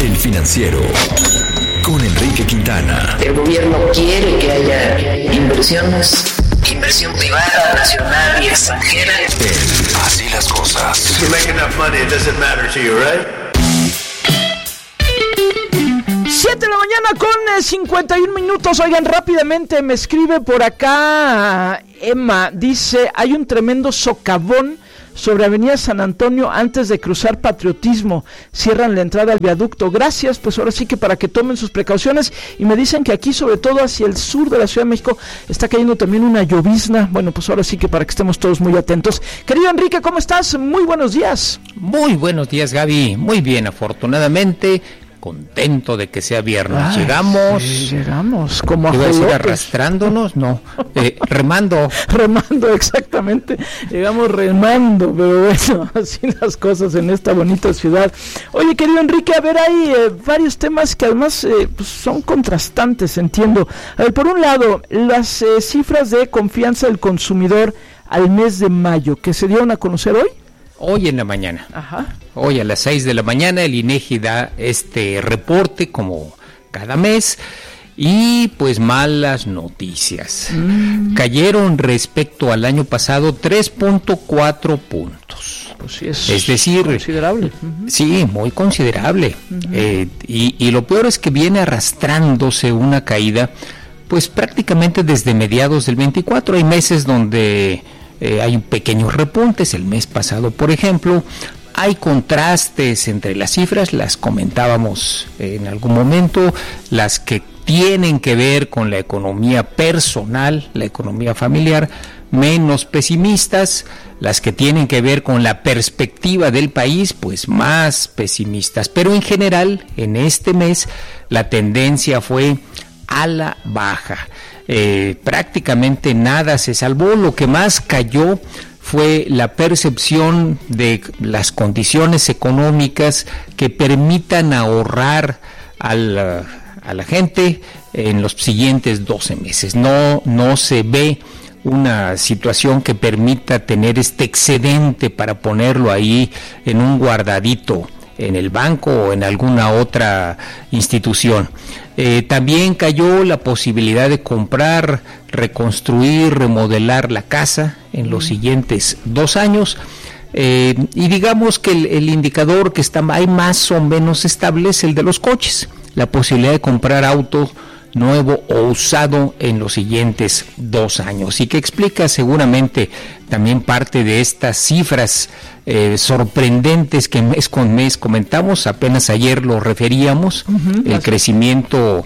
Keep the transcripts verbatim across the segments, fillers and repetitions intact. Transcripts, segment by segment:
El Financiero con Enrique Quintana. El gobierno quiere que haya inversiones, inversión privada, nacional y extranjera. En Así las Cosas. If you make enough money, it doesn't matter to you, right? siete de la mañana con cincuenta y un minutos. Oigan, rápidamente me escribe por acá Emma, dice, hay un tremendo socavón sobre Avenida San Antonio antes de cruzar Patriotismo, cierran la entrada al viaducto. Gracias, pues ahora sí que para que tomen sus precauciones. Y me dicen que aquí, sobre todo hacia el sur de la Ciudad de México, está cayendo también una llovizna. Bueno, pues ahora sí que para que estemos todos muy atentos. Querido Enrique, ¿cómo estás? Muy buenos días. Muy buenos días, Gaby. Muy bien, afortunadamente. Contento de que sea viernes. Ay, llegamos. Sí, llegamos. Como a decir arrastrándonos, no. Eh, remando. Remando, exactamente. Llegamos remando, pero bueno, así las cosas en esta bonita ciudad. Oye, querido Enrique, a ver, hay eh, varios temas que además eh, pues son contrastantes, entiendo. A ver, por un lado, las eh, cifras de confianza del consumidor al mes de mayo, que se dieron a conocer hoy. Hoy en la mañana. Ajá. Hoy a las seis de la mañana el INEGI da este reporte como cada mes y pues malas noticias. Mm. Cayeron respecto al año pasado tres punto cuatro puntos. Pues sí, es, es decir, considerable. Uh-huh. Sí, muy considerable. Uh-huh. Eh, y, y lo peor es que viene arrastrándose una caída pues prácticamente desde mediados del veinticuatro. Hay meses donde Eh, hay pequeños repuntes, el mes pasado, por ejemplo. Hay contrastes entre las cifras, las comentábamos en algún momento, las que tienen que ver con la economía personal, la economía familiar, menos pesimistas, las que tienen que ver con la perspectiva del país, pues más pesimistas. Pero en general, en este mes, la tendencia fue a la baja. Eh, prácticamente nada se salvó. Lo que más cayó fue la percepción de las condiciones económicas que permitan ahorrar a la, a la gente en los siguientes doce meses. No, no se ve una situación que permita tener este excedente para ponerlo ahí en un guardadito en el banco o en alguna otra institución. Eh, también cayó la posibilidad de comprar, reconstruir, remodelar la casa en los siguientes dos años. Eh, y digamos que el, el indicador que está ahí más o menos estable es el de los coches, la posibilidad de comprar autos nuevo o usado en los siguientes dos años, y que explica seguramente también parte de estas cifras eh, sorprendentes que mes con mes comentamos. Apenas ayer lo referíamos, uh-huh, el crecimiento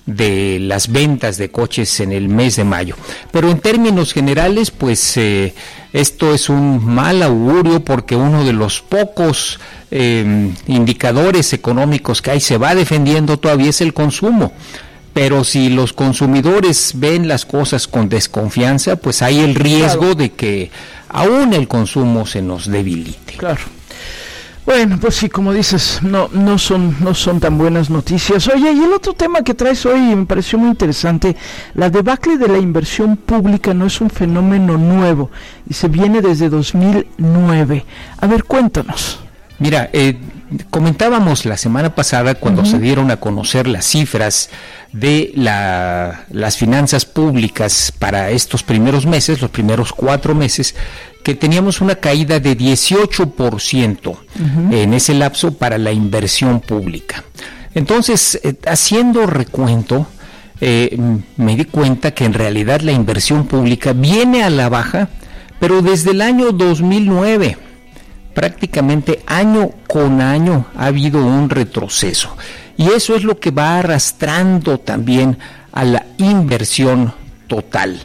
de las ventas de coches en el mes de mayo. Pero en términos generales, pues eh, esto es un mal augurio, porque uno de los pocos eh, indicadores económicos que hay se va defendiendo todavía es el consumo. Pero si los consumidores ven las cosas con desconfianza, pues hay el riesgo, claro, de que aún el consumo se nos debilite. Claro. Bueno, pues sí, como dices, no no son no son tan buenas noticias. Oye, y el otro tema que traes hoy me pareció muy interesante, la debacle de la inversión pública no es un fenómeno nuevo, y se viene desde dos mil nueve. A ver, cuéntanos. Mira, eh, comentábamos la semana pasada cuando uh-huh. se dieron a conocer las cifras de la, las finanzas públicas para estos primeros meses, los primeros cuatro meses, que teníamos una caída de dieciocho por ciento uh-huh. en ese lapso para la inversión pública. Entonces, eh, haciendo recuento, eh, me di cuenta que en realidad la inversión pública viene a la baja, pero desde el año dos mil nueve. Prácticamente año con año ha habido un retroceso, y eso es lo que va arrastrando también a la inversión total.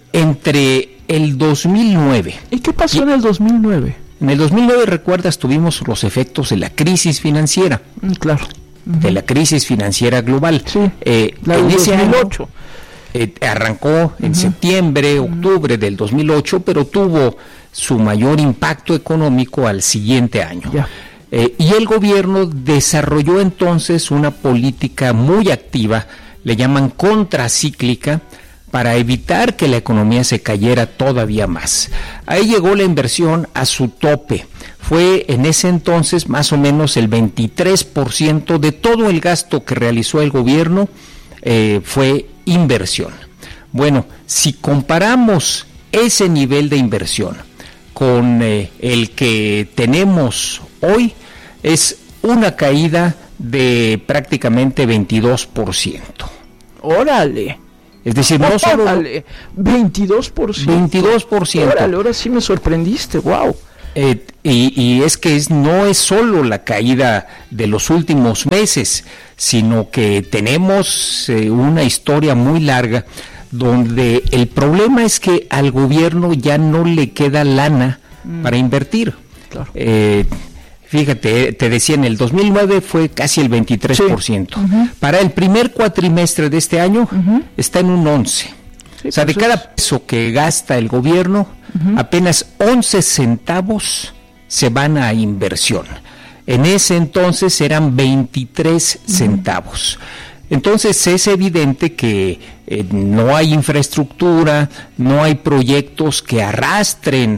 Entre el dos mil nueve... ¿Y qué pasó y, en el dos mil nueve? En el dos mil nueve, recuerdas, tuvimos los efectos de la crisis financiera. Mm, claro. Uh-huh. De la crisis financiera global. Sí, eh, la en de ese dos mil ocho. Año, eh, arrancó en uh-huh. septiembre, octubre uh-huh. del dos mil ocho, pero tuvo su mayor impacto económico al siguiente año. Yeah. Eh, y el gobierno desarrolló entonces una política muy activa, le llaman contracíclica, para evitar que la economía se cayera todavía más. Ahí llegó la inversión a su tope. fue en ese entonces más o menos el veintitrés por ciento de todo el gasto que realizó el gobierno eh, fue inversión. Bueno, si comparamos ese nivel de inversión con eh, el que tenemos hoy, es una caída de prácticamente veintidós por ciento. ¡Órale! Es decir, no solo... ¡Órale! veintidós por ciento. veintidós por ciento. ¡Órale! Ahora sí me sorprendiste, wow. Eh, y, y es que es, no es solo la caída de los últimos meses, sino que tenemos eh, una historia muy larga donde el problema es que al gobierno ya no le queda lana mm. para invertir. Claro. Eh, fíjate, te decía, en el dos mil nueve fue casi el veintitrés por ciento. Sí. Uh-huh. Para el primer cuatrimestre de este año uh-huh. está en un once por ciento. Sí, o sea, de cada peso que gasta el gobierno, uh-huh. apenas once centavos se van a inversión. En ese entonces eran veintitrés uh-huh. centavos. Entonces es evidente que eh, no hay infraestructura, no hay proyectos que arrastren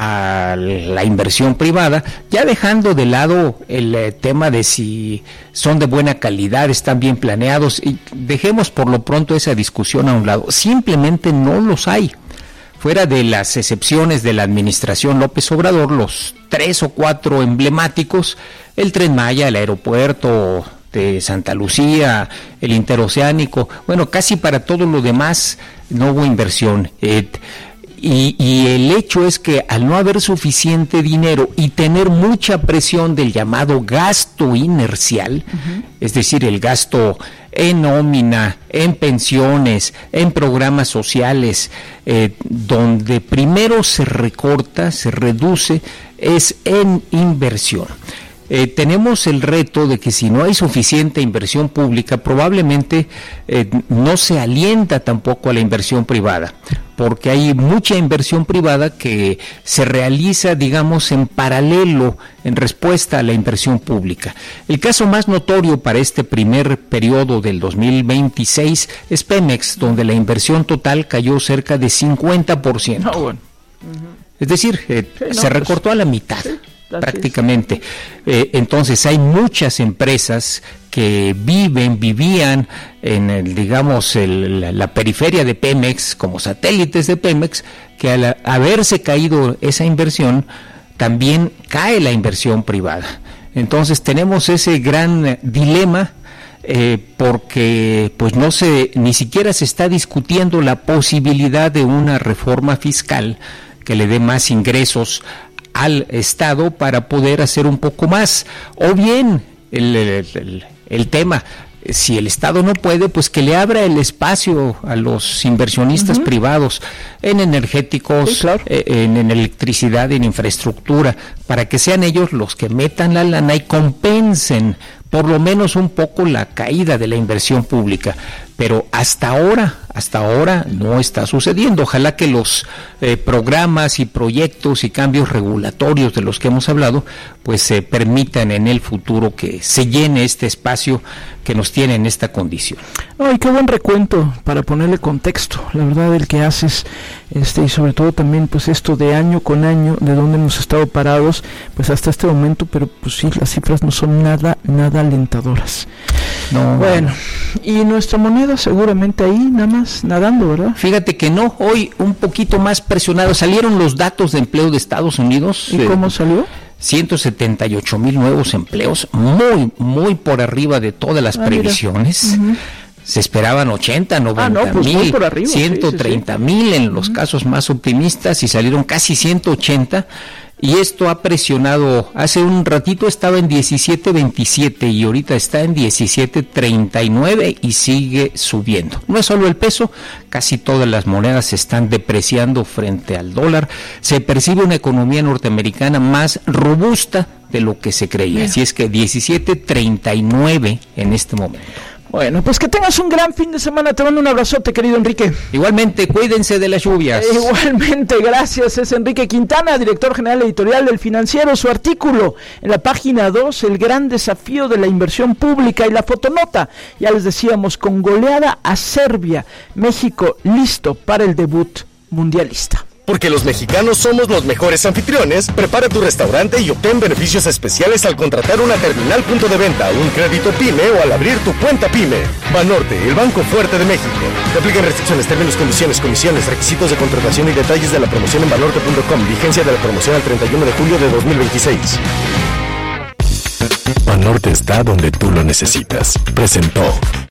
a la inversión privada, ya dejando de lado el eh, tema de si son de buena calidad, están bien planeados, y dejemos por lo pronto esa discusión a un lado. Simplemente no los hay. Fuera de las excepciones de la administración López Obrador, los tres o cuatro emblemáticos, el Tren Maya, el aeropuerto de Santa Lucía, el interoceánico, bueno, casi para todo lo demás no hubo inversión. Eh, y, y el hecho es que al no haber suficiente dinero y tener mucha presión del llamado gasto inercial, uh-huh. es decir, el gasto en nómina, en pensiones, en programas sociales, eh, donde primero se recorta, se reduce, es en inversión. Eh, tenemos el reto de que si no hay suficiente inversión pública, probablemente eh, no se alienta tampoco a la inversión privada, porque hay mucha inversión privada que se realiza, digamos, en paralelo, en respuesta a la inversión pública. El caso más notorio para este primer periodo del dos mil veintiséis es Pemex, donde la inversión total cayó cerca de cincuenta por ciento. No, bueno. Uh-huh. Es decir, eh, sí, no, se recortó pues, a la mitad. Sí. Prácticamente. Eh, entonces hay muchas empresas que viven, vivían en el, digamos, el, la, la periferia de Pemex, como satélites de Pemex, que al haberse caído esa inversión, también cae la inversión privada. Entonces tenemos ese gran dilema, eh, porque pues no se, ni siquiera se está discutiendo la posibilidad de una reforma fiscal que le dé más ingresos al Estado para poder hacer un poco más, o bien el, el, el, el tema, si el Estado no puede, pues que le abra el espacio a los inversionistas uh-huh. privados en energéticos, sí, claro. eh, en, en electricidad, en infraestructura, para que sean ellos los que metan la lana y compensen por lo menos un poco la caída de la inversión pública. Pero hasta ahora, hasta ahora no está sucediendo. Ojalá que los eh, programas y proyectos y cambios regulatorios de los que hemos hablado, pues se eh, permitan en el futuro que se llene este espacio que nos tiene en esta condición. Ay, qué buen recuento para ponerle contexto, la verdad, el que haces, este y sobre todo también pues esto de año con año, de dónde hemos estado parados, pues hasta este momento, pero pues sí, las cifras no son nada, nada alentadoras. No. Bueno, y nuestra moneda seguramente ahí nada más nadando, ¿verdad? Fíjate que no, hoy un poquito más presionado. Salieron los datos de empleo de Estados Unidos. ¿Y eh, cómo salió? ciento setenta y ocho mil nuevos empleos, muy, muy por arriba de todas las ah, previsiones. Uh-huh. Se esperaban ochenta, noventa ah, no, pues mil, por arriba, ciento treinta mil sí, sí, sí. en los uh-huh. casos más optimistas, y salieron casi ciento ochenta. Y esto ha presionado, hace un ratito estaba en diecisiete veintisiete y ahorita está en diecisiete treinta y nueve y sigue subiendo. No es solo el peso, casi todas las monedas se están depreciando frente al dólar. Se percibe una economía norteamericana más robusta de lo que se creía. Bien. Así es que diecisiete treinta y nueve en este momento. Bueno, pues que tengas un gran fin de semana. Te mando un abrazote, querido Enrique. Igualmente, cuídense de las lluvias. Eh, igualmente, gracias. Es Enrique Quintana, director general editorial del Financiero. Su artículo en la página dos, el gran desafío de la inversión pública, y la fotonota. Ya les decíamos, con goleada a Serbia, México listo para el debut mundialista. Porque los mexicanos somos los mejores anfitriones, prepara tu restaurante y obtén beneficios especiales al contratar una terminal punto de venta, un crédito PYME o al abrir tu cuenta PYME. Banorte, el banco fuerte de México. Te aplican restricciones, términos, condiciones, comisiones, requisitos de contratación y detalles de la promoción en banorte punto com. Vigencia de la promoción al treinta y uno de julio de dos mil veintiséis. Banorte está donde tú lo necesitas. Presentó